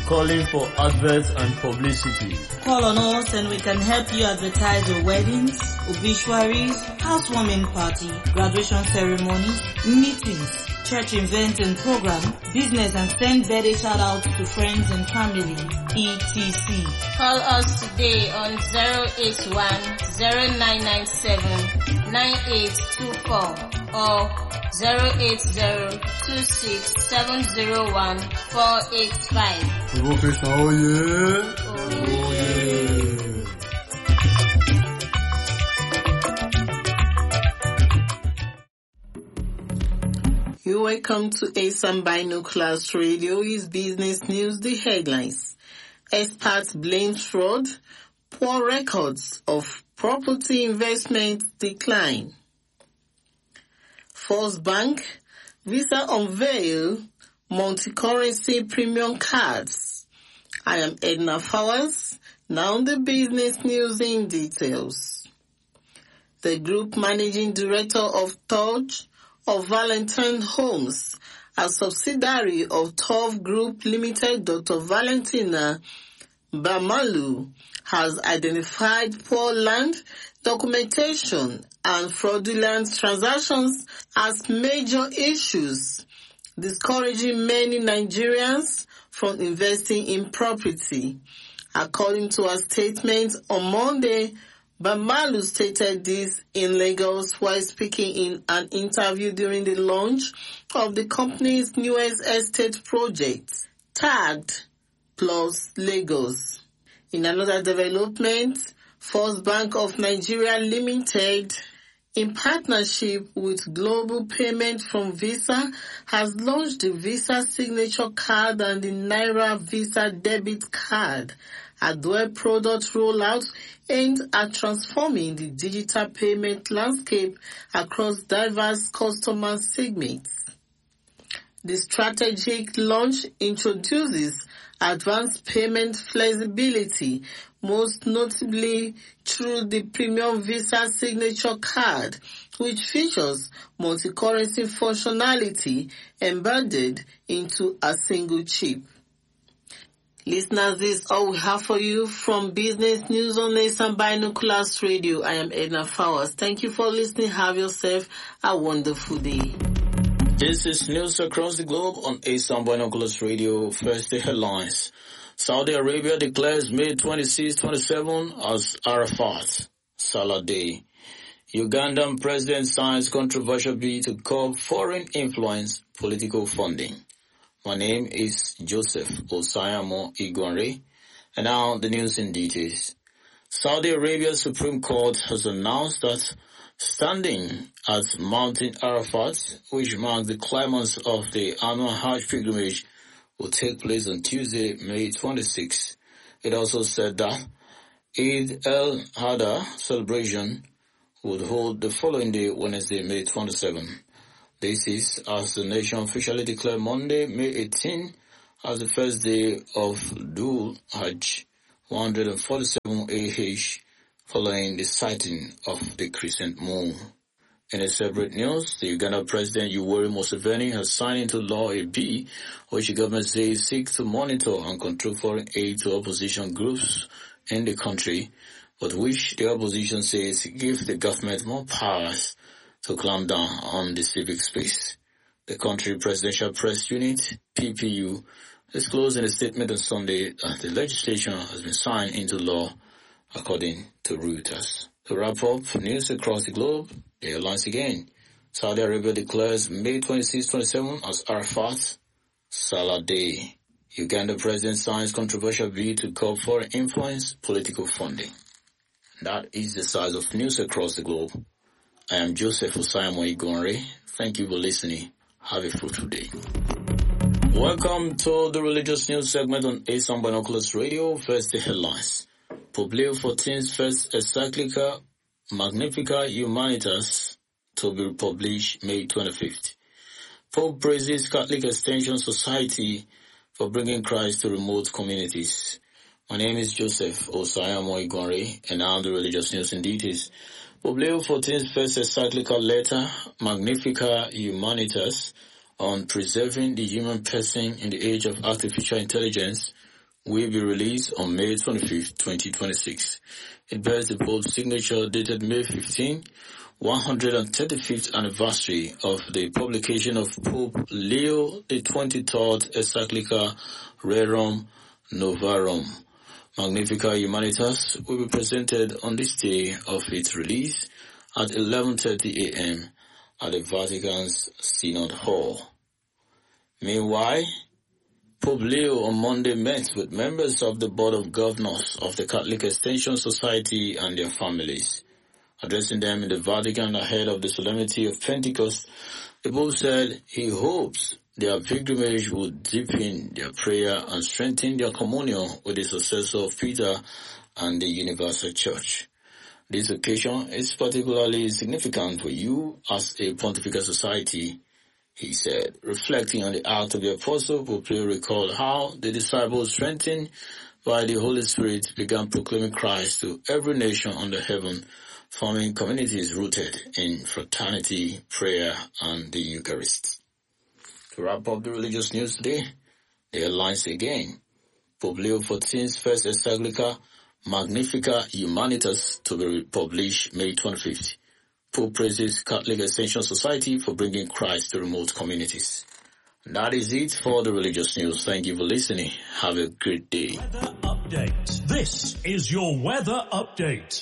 calling for adverts and publicity. Call on us and we can help you advertise your weddings, obituaries, housewarming party, graduation ceremonies, meetings, church events and program, business, and send birthday shout-outs to friends and family, etc. Call us today on 081-0997-9824 or 080-26-701-485. Provocation, oh yeah. Oh yeah. You're welcome to ASAM Binoculars Radio. Is business news, the headlines. Experts blame fraud. Poor records of property investment decline. First Bank, Visa unveil multi-currency premium cards. I am Edna Fowers. Now the business news in details. The group managing director of Touch of Valentine Homes, a subsidiary of Tove Group Limited, Dr. Valentina Bamalu, has identified poor land documentation and fraudulent transactions as major issues, discouraging many Nigerians from investing in property. According to a statement on Monday, Bamalu stated this in Lagos while speaking in an interview during the launch of the company's newest estate project, tagged Plus Lagos. In another development, First Bank of Nigeria Limited, in partnership with Global Payment from Visa, has launched the Visa Signature Card and the Naira Visa Debit Card, a dual product rollout aimed at transforming the digital payment landscape across diverse customer segments. The strategic launch introduces advanced payment flexibility, most notably through the Premium Visa Signature Card, which features multi-currency functionality embedded into a single chip. Listeners, this is all we have for you from Business News on ASAM Binoculars Radio. I am Edna Fowers. Thank you for listening. Have yourself a wonderful day. This is news across the globe on ASAM Binoculars Radio. First, the headlines. Saudi Arabia declares May 26-27 as Arafat Salah Day. Ugandan president signs controversial bill to curb foreign influence political funding. My name is Joseph Osayamo Igwanre, and now the news in details. Saudi Arabia's Supreme Court has announced that standing at Mount Arafat, which marks the climax of the annual Hajj pilgrimage, will take place on Tuesday, May 26. It also said that Eid al-Adha celebration would hold the following day, Wednesday, May 27. This is as the nation officially declared Monday, May 18, as the first day of Dhul Hajj 147 AH, following the sighting of the crescent moon. In a separate news, the Uganda President Yoweri Museveni has signed into law a bill which the government says seeks to monitor and control foreign aid to opposition groups in the country, but which the opposition says gives the government more powers to clamp down on the civic space. The country Presidential Press Unit, PPU, disclosed in a statement on Sunday that the legislation has been signed into law, according to Reuters. To wrap up news across the globe, the headlines again. Saudi Arabia declares May 26-27 as Arafat Salah Day. Uganda president signs controversial bill to curb foreign influence political funding. That is the size of news across the globe. I am Joseph Osayamo Igwanre. Thank you for listening. Have a fruitful day. Welcome to the religious news segment on ASAM Binoculars Radio. First, the headlines. Pope Leo XIV's first encyclical Magnificat Humanitas to be published May 25th. Pope praises Catholic Extension Society for bringing Christ to remote communities. My name is Joseph Osayamo Igwanre, and now the religious news in details. Pope Leo XIV's first encyclical letter, Magnificat Humanitas, on preserving the human person in the age of artificial intelligence, will be released on May 25, 2026. It bears the Pope's signature dated May 15, 135th anniversary of the publication of Pope Leo the 23rd encyclica Rerum Novarum. Magnificat Humanitas will be presented on this day of its release at 11:30 a.m. at the Vatican's Synod Hall. Meanwhile, Pope Leo on Monday met with members of the Board of Governors of the Catholic Extension Society and their families. Addressing them in the Vatican ahead of the solemnity of Pentecost, the Pope said he hopes their pilgrimage will deepen their prayer and strengthen their communion with the successor of Peter and the Universal Church. This occasion is particularly significant for you as a pontifical society, he said. Reflecting on the act of the Apostle, Pope Leo recalled how the disciples, strengthened by the Holy Spirit, began proclaiming Christ to every nation under heaven, forming communities rooted in fraternity, prayer, and the Eucharist. To wrap up the religious news today, the headlines again. Pope Leo XIV's first encyclica, Magnificat Humanitas, to be published May 25th. Pope praises Catholic Extension Society for bringing Christ to remote communities. And that is it for the religious news. Thank you for listening. Have a great day. Weather update. This is your weather update.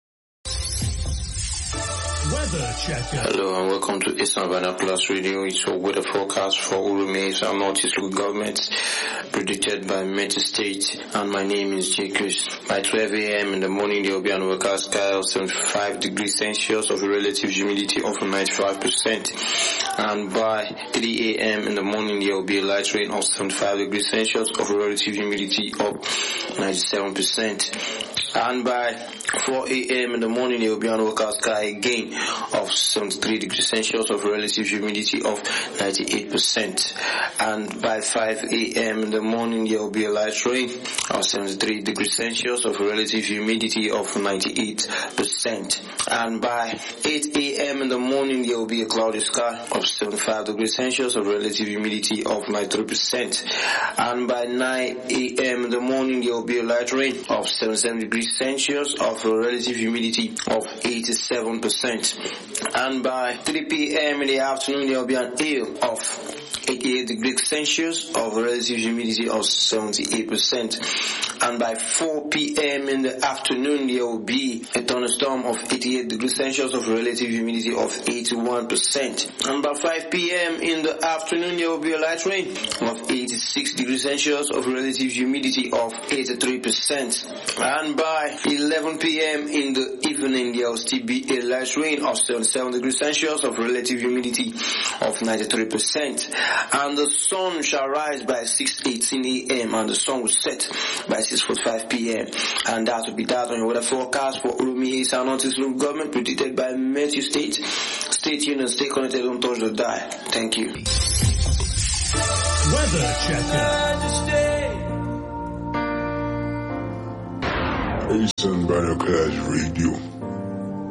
Weather checker. Hello and welcome to Eastern Binoculars Radio. It's your weather forecast for Urume and Northeast local governments predicted by Met State, and my name is J. Chris. By 12 a.m. in the morning there will be an overcast sky of 75 degrees Celsius of a relative humidity of 95%, and by 3 a.m. in the morning there will be a light rain of 75 degrees Celsius of a relative humidity of 97%, and by 4 a.m. in the morning there will be an overcast sky again of 73 degrees Celsius of relative humidity of 98%, and by 5 a.m. in the morning there will be a light rain of 73 degrees Celsius of relative humidity of 98%, and by 8 a.m. in the morning there will be a cloudy sky of 75 degrees Celsius of relative humidity of 93%, and by 9 a.m. in the morning there will be a light rain of 77 degrees Celsius of a relative humidity of 87%, and by 3 p.m. in the afternoon there will be an hail of 88 degrees Celsius of relative humidity of 78%, and by 4 p.m. in the afternoon there will be a thunderstorm of 88 degrees Celsius of relative humidity of 81%, and by 5 p.m. in the afternoon there will be a light rain of 86 degrees Celsius of relative humidity of 83%, and by 11 p.m. in the evening there will still be a light rain of 77 degrees Celsius of relative humidity of 93%, and the sun shall rise by 6:18 a.m. and the sun will set by 6:45 p.m. And that will be that on your weather forecast for Urume East and Northeast local government predicted by Matthew State. Stay tuned and stay connected, don't touch the dial. Thank you. Weather checker. Eastern Binoculars Radio.